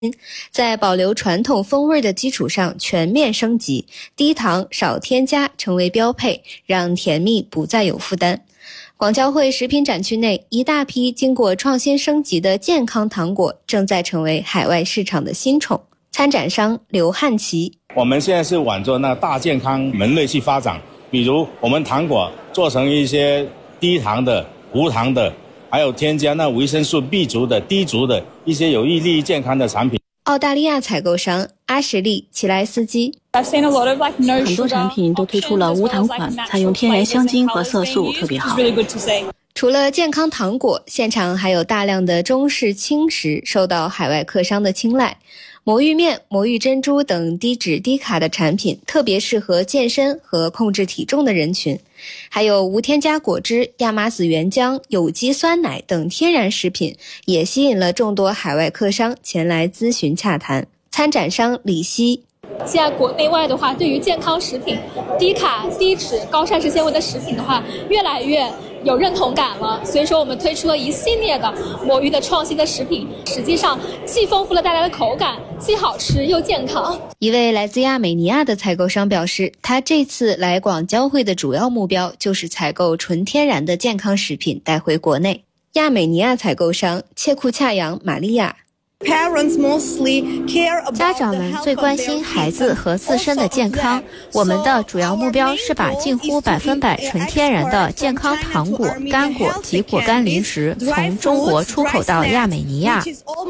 在保留传统风味的基础上全面升级，低糖少添加成为标配，让甜蜜不再有负担。广交会食品展区内，一大批经过创新升级的健康糖果正在成为海外市场的新宠。参展商刘汉奇： 我们现在是往着那大健康门类去发展，比如我们糖果做成一些低糖的、无糖的，还有添加那维生素 B 族的、D 族的一些有益利于健康的产品。 澳大利亚采购商阿什利·齐莱斯基： 很多产品都推出了无糖款，采用天然香精和色素，特别好。 除了健康糖果，现场还有大量的中式轻食受到海外客商的青睐。魔芋面、魔芋珍珠等低脂低卡的产品特别适合健身和控制体重的人群，还有无添加果汁、亚麻籽原浆、有机酸奶等天然食品也吸引了众多海外客商前来咨询洽谈。参展商李希： 现在国内外的话，对于健康食品、低卡、低脂、高膳食纤维的食品的话，越来越有认同感了，所以说我们推出了一系列的魔芋的创新的食品，实际上既丰富了大家的口感，既好吃又健康。 一位来自亚美尼亚的采购商表示，他这次来广交会的主要目标就是采购纯天然的健康食品带回国内。亚美尼亚采购商切库恰扬玛利亚： 家长们最关心孩子和自身的健康，我们的主要目标是把近乎100%纯天然的健康糖果、干果及果干零食从中国出口到亚美尼亚。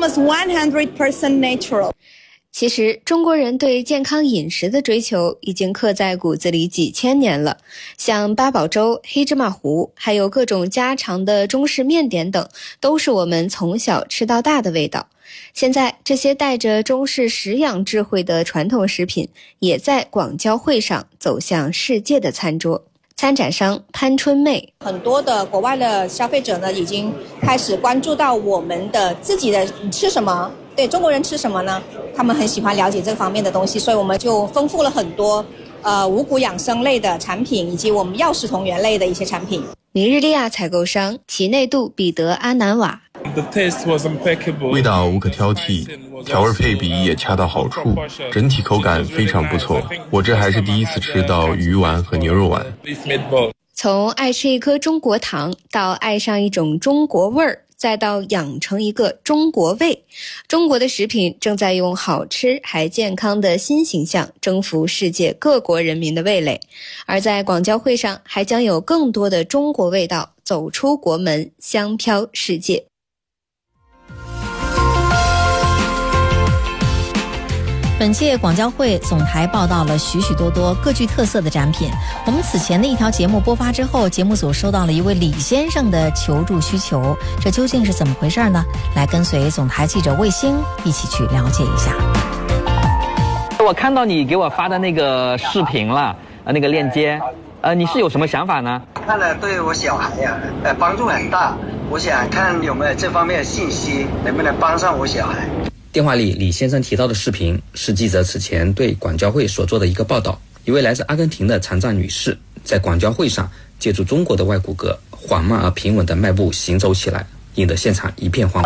其实中国人对健康饮食的追求已经刻在骨子里几千年了，像八宝粥、黑芝麻糊，还有各种家常的中式面点等，都是我们从小吃到大的味道。现在这些带着中式食养智慧的传统食品也在广交会上走向世界的餐桌。参展商潘春妹： 很多的国外的消费者呢，已经开始关注到我们的自己的吃什么，对中国人吃什么呢？他们很喜欢了解这方面的东西，所以我们就丰富了很多五谷养生类的产品，以及我们药食同源类的一些产品。 尼日利亚采购商奇内杜彼得阿南瓦： 味道无可挑剔，调味配比也恰到好处，整体口感非常不错。我这还是第一次吃到鱼丸和牛肉丸。 从爱吃一颗中国糖到爱上一种中国味儿，再到养成一个中国胃，中国的食品正在用好吃还健康的新形象征服世界各国人民的味蕾。而在广交会上，还将有更多的中国味道走出国门，香飘世界。 本届广交会总台报道了许许多多各具特色的展品。我们此前的一条节目播发之后，节目组收到了一位李先生的求助需求，这究竟是怎么回事呢？来跟随总台记者卫星一起去了解一下。 我看到你给我发的那个视频了，那个链接，你是有什么想法呢？ 看了对我小孩呀，帮助很大。我想看有没有这方面的信息，能不能帮上我小孩。 电话里李先生提到的视频是记者此前对广交会所做的一个报道。一位来自阿根廷的残障女士在广交会上借助中国的外骨骼，缓慢而平稳地迈步行走起来，引得现场一片欢呼。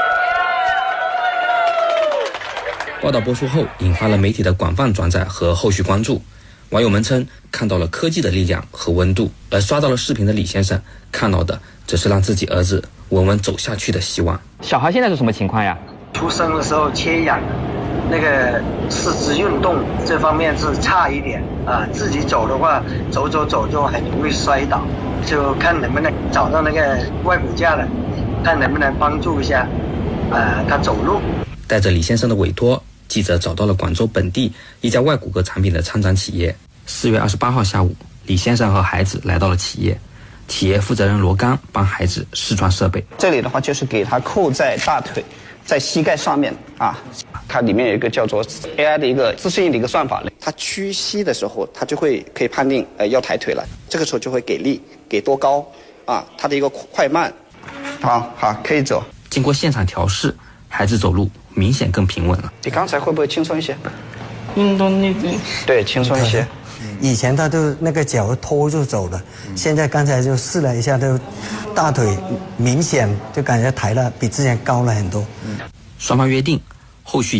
报道播出后，引发了媒体的广泛转载和后续关注。网友们称看到了科技的力量和温度，而刷到了视频的李先生看到的只是让自己儿子稳稳走下去的希望。 小孩现在是什么情况呀？ 出生的时候缺氧，那个四肢运动这方面是差一点啊。自己走的话，走就很容易摔倒，就看能不能找到那个外骨架的，看能不能帮助一下他走路。 带着李先生的委托，记者找到了广州本地一家外骨骼产品的参展企业。4月28号下午，李先生和孩子来到了企业。企业负责人罗刚帮孩子试穿设备。 这里的话就是给他扣在大腿，在膝盖上面啊，它里面有一个叫做 AI 的一个自适应的一个算法。它屈膝的时候，它就会可以判定要抬腿了，这个时候就会给力，给多高啊，它的一个快慢。好，可以走。 经过现场调试，孩子走路明显更平稳了。 比刚才会不会轻松一些？ 运动力对，轻松一些。 以前他都那个脚拖就走了，现在刚才就试了一下，都大腿明显就感觉抬了，比之前高了很多。 双方约定后续